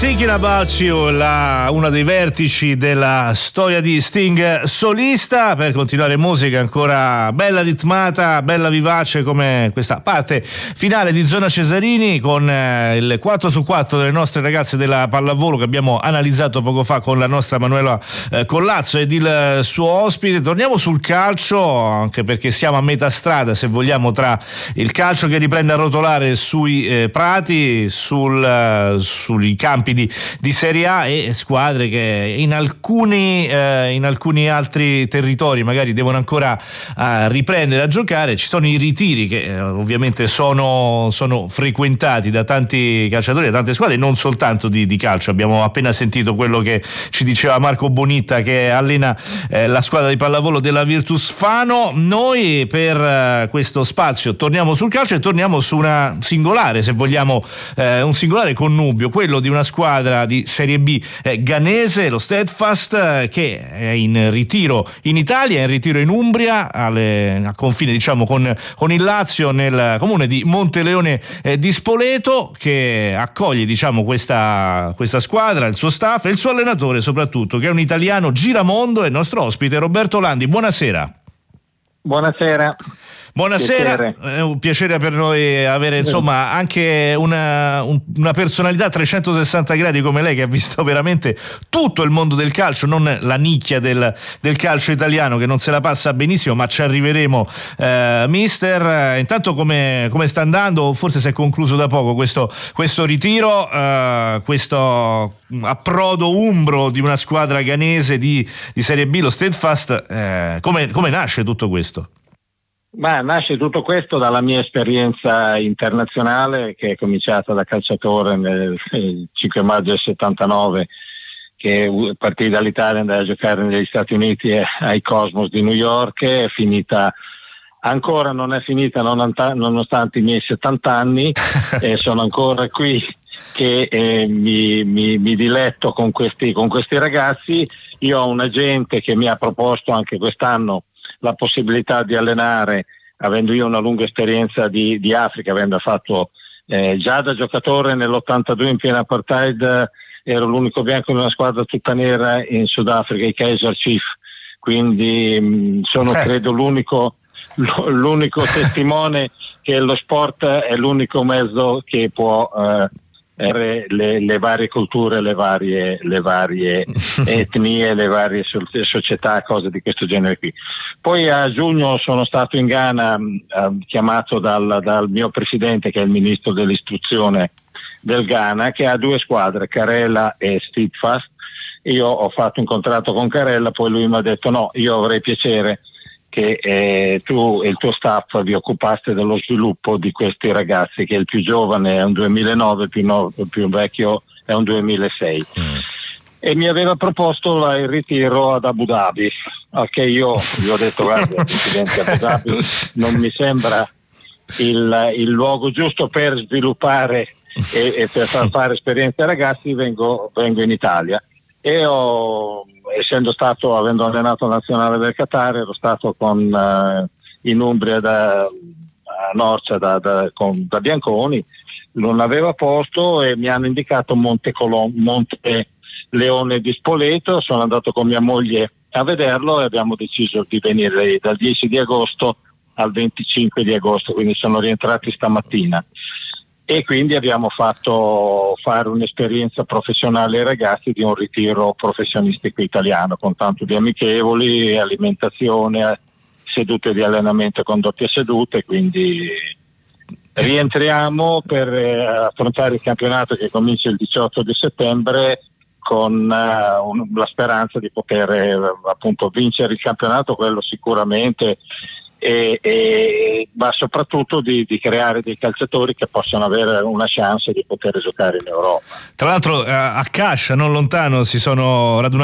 Thinking About You, uno dei vertici della storia di Sting solista, per continuare musica ancora bella ritmata, bella vivace come questa parte finale di Zona Cesarini con il 4su4 delle nostre ragazze della pallavolo che abbiamo analizzato poco fa con la nostra Manuela Collazzo ed il suo ospite. Torniamo sul calcio, anche perché siamo a metà strada, se vogliamo, tra il calcio che riprende a rotolare sui prati, sui campi di Serie A e squadre che in alcuni altri territori magari devono ancora riprendere a giocare. Ci sono i ritiri che ovviamente sono frequentati da tanti calciatori, da tante squadre, non soltanto di calcio. Abbiamo appena sentito quello che ci diceva Marco Bonitta, che allena la squadra di pallavolo della Virtus Fano. Noi per questo spazio torniamo sul calcio e torniamo su una singolare, se vogliamo, un singolare connubio, quello di una squadra di Serie B ghanese, lo Steadfast, che è in ritiro in Italia, è in ritiro in Umbria, a confine diciamo con il Lazio, nel comune di Monteleone di Spoleto, che accoglie diciamo questa squadra, il suo staff e il suo allenatore soprattutto, che è un italiano giramondo, e il nostro ospite Roberto Landi. Buonasera. Buonasera. Buonasera, è un piacere per noi avere insomma anche una personalità a 360 gradi come lei, che ha visto veramente tutto il mondo del calcio, non la nicchia del calcio italiano che non se la passa benissimo, ma ci arriveremo. Mister, intanto come sta andando? Forse si è concluso da poco questo ritiro, questo approdo umbro di una squadra ghanese di Serie B, lo Steadfast. Come nasce tutto questo? Ma nasce tutto questo dalla mia esperienza internazionale, che è cominciata da calciatore nel 5 maggio del 79, che partì dall'Italia, andai a giocare negli Stati Uniti ai Cosmos di New York. È finita, ancora non è finita nonostante i miei 70 anni e sono ancora qui che mi diletto con questi ragazzi. Io ho un agente che mi ha proposto anche quest'anno la possibilità di allenare, avendo io una lunga esperienza di Africa, avendo fatto già da giocatore nell'82 in piena apartheid, ero l'unico bianco in una squadra tutta nera in Sudafrica, i Kaizer Chiefs, quindi sono credo l'unico testimone che lo sport è l'unico mezzo che può le varie culture, le varie etnie, le varie società, cose di questo genere qui. Poi a giugno sono stato in Ghana, chiamato dal mio presidente, che è il ministro dell'istruzione del Ghana, che ha due squadre, Karela e Steadfast. Io ho fatto un contratto con Karela, poi lui mi ha detto no, io avrei piacere che tu e il tuo staff vi occupaste dello sviluppo di questi ragazzi, che il più giovane è un 2009, il più vecchio è un 2006. E mi aveva proposto il ritiro ad Abu Dhabi, che io gli ho detto guarda Presidente, Abu Dhabi non mi sembra il luogo giusto per sviluppare e per far fare esperienze ai ragazzi, vengo in Italia. E avendo allenato la nazionale del Qatar, ero stato in Umbria a Norcia da Bianconi, non aveva posto e mi hanno indicato Monte Leone di Spoleto. Sono andato con mia moglie a vederlo e abbiamo deciso di venire dal 10 di agosto al 25 di agosto, quindi sono rientrati stamattina. E quindi abbiamo fatto fare un'esperienza professionale ai ragazzi di un ritiro professionistico italiano, con tanto di amichevoli, alimentazione, sedute di allenamento con doppie sedute, quindi rientriamo per affrontare il campionato che comincia il 18 di settembre con la speranza di poter appunto vincere il campionato, quello sicuramente, ma soprattutto di creare dei calciatori che possano avere una chance di poter giocare in Europa. Tra l'altro a Cascia, non lontano, si sono radunati